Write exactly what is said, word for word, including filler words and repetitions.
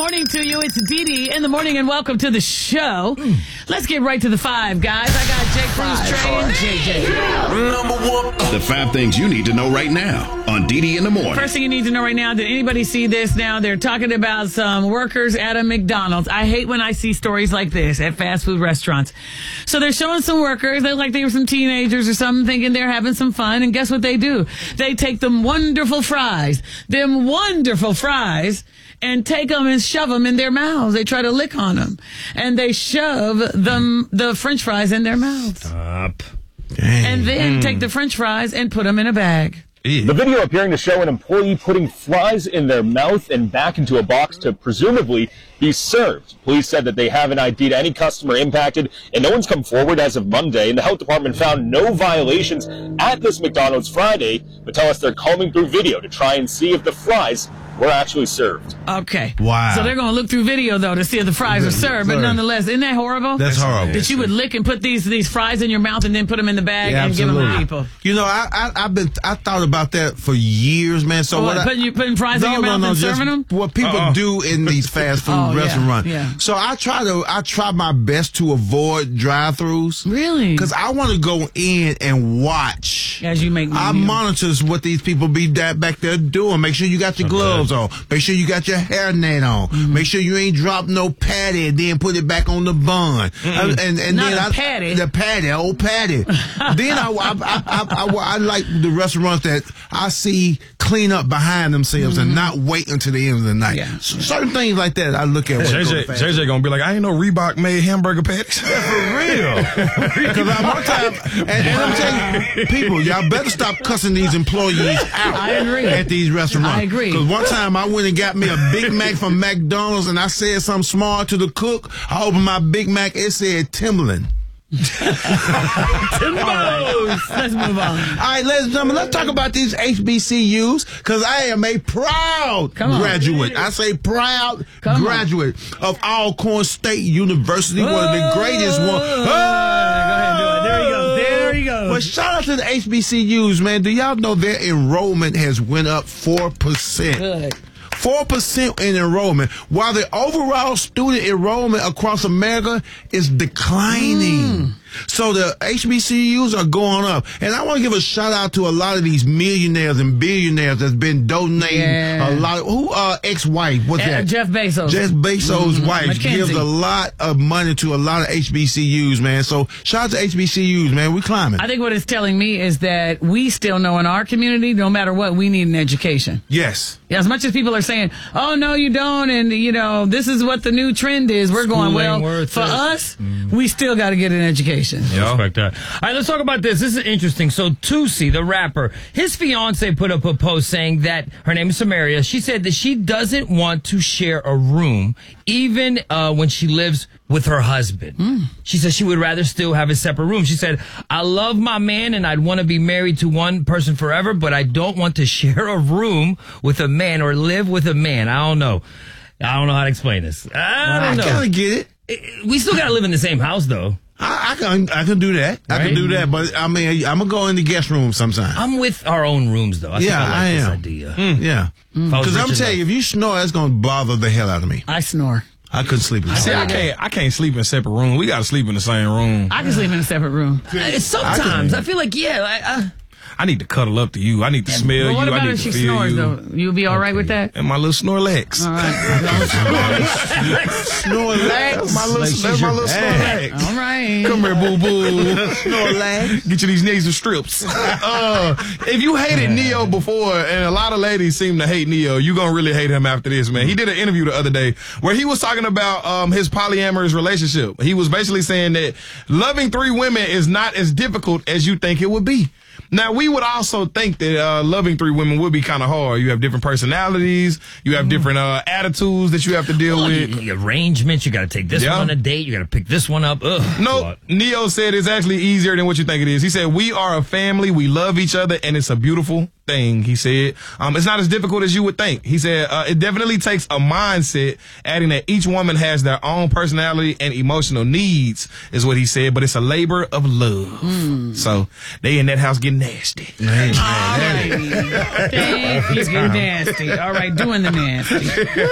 morning to you. It's Dee Dee in the morning, and welcome to the show. Mm. Let's get right to the five, guys. I got Jake Cruz, Trey, and J J. Number one. The five things you need to know right now on Dee Dee in the morning. First thing you need to know right now, did anybody see this now? They're talking about some workers at a McDonald's. I hate when I see stories like this at fast food restaurants. So they're showing some workers. They like they were some teenagers or something thinking they're having some fun. And guess what they do? They take them wonderful fries, them wonderful fries, and take them and shove them in their mouths. They try to lick on them. And they shove them, the French fries in their mouths. Stop. Dang. And then mm. take the French fries and put them in a bag. The video appearing to show an employee putting fries in their mouth and back into a box to presumably be served. Police said that they haven't I D'd any customer impacted, and no one's come forward as of Monday. And the health department found no violations at this McDonald's Friday, but tell us they're combing through video to try and see if the fries were actually served. Okay. Wow. So they're going to look through video, though, to see if the fries are served. But nonetheless, isn't that horrible? That's horrible. That you would lick and put these these fries in your mouth and then put them in the bag yeah, and absolutely. give them to people. You know, I, I, I've been, I thought about that for years, man. So oh, what? what putting, I, you putting fries no, in your no, mouth no, and just serving them? What people Uh-oh. do in these fast food oh, restaurants. Yeah, yeah. So I try to, I try my best to avoid drive-throughs. Really? Because I want to go in and watch. As you make. I monitor what these people be that back there doing. Make sure you got your gloves on. Make sure you got your hairnet on. Mm-hmm. Make sure you ain't drop no patty and then put it back on the bun. Mm-hmm. And, and, and Not then a I, patty. The patty, old patty. Then I I, I, I, I, I like the restaurants that I see clean up behind themselves mm-hmm. and not wait until the end of the night. Yeah. So, certain things like that I look at. J J, J J gonna be like, I ain't know Reebok made hamburger patties. Yeah, for real. Because one time, and, and I'm telling you, people, y'all better stop cussing these employees out. I agree. At these restaurants. I agree. Because one time I went and got me a Big Mac from McDonald's and I said something smart to the cook. I opened my Big Mac, it said Timberland. Timbos. Let's move on. All right, ladies and gentlemen, let's talk about these H B C Us because I am a proud graduate. I say proud Come graduate on. of Alcorn State University, oh. one of the greatest ones. Oh. Go ahead and do it. There you go. There you go. But shout out to the H B C Us, man. Do y'all know their enrollment has went up four percent? Good. four percent in enrollment, while the overall student enrollment across America is declining. Mm. So the H B C Us are going up. And I want to give a shout out to a lot of these millionaires and billionaires that's been donating yeah. a lot. Of, who, uh, ex-wife, what's uh, that? Jeff Bezos. Jeff Bezos' mm-hmm. wife Mackenzie. gives a lot of money to a lot of H B C Us, man. So shout out to H B C Us, man. We're climbing. I think what it's telling me is that we still know in our community, no matter what, we need an education. Yes. Yeah, as much as people are saying, oh, no, you don't, and, you know, this is what the new trend is, we're School going, well, for it. us, mm. we still got to get an education. Yeah. Respect that. All right, let's talk about this. This is interesting. So, Toosii, the rapper, his fiance put up a post saying that, her name is Samaria, she said that she doesn't want to share a room, even uh, when she lives with her husband. Mm. She said she would rather still have a separate room. She said, I love my man and I'd want to be married to one person forever, but I don't want to share a room with a man or live with a man. I don't know. I don't know how to explain this. I don't know. I kind of get it. We still got to live in the same house, though. I, I can I can do that. Right? I can do that, but I mean, I'm gonna go in the guest room sometime. I'm with our own rooms, though. I yeah, think I like I this am. idea. Mm. Yeah, because I'm telling you, if you snore, that's gonna bother the hell out of me. I snore. I couldn't sleep in the See, same I can't. I can't sleep in a separate room. We got to sleep in the same room. I can sleep in a separate room. Uh, sometimes I, I feel like yeah. I, I, I need to cuddle up to you. I need to yeah, smell well, what you. about I need if to she feel snores, you. though? You'll be all right okay. with that? And my little Snorlax. All right. Snorlax. My little, like that's my little Snorlax. All right. Come here, boo boo. Snorlax. Get you these nasal strips. uh, if you hated Neo before, and a lot of ladies seem to hate Neo, you're going to really hate him after this, man. He did an interview the other day where he was talking about um, his polyamorous relationship. He was basically saying that loving three women is not as difficult as you think it would be. Now, we would also think that uh, loving three women would be kind of hard. You have different personalities. You have different uh, attitudes that you have to deal well, with. You, arrangements. You got to take this yeah. one on a date. You got to pick this one up. Ugh, no, God. Neo said it's actually easier than what you think it is. He said, we are a family. We love each other, and it's a beautiful thing, he said. Um, it's not as difficult as you would think. He said, uh, it definitely takes a mindset, adding that each woman has their own personality and emotional needs, is what he said, but it's a labor of love. Mm. So they in that house getting nasty. Man, man, All right. Thank you. Getting nasty. All right, doing the nasty.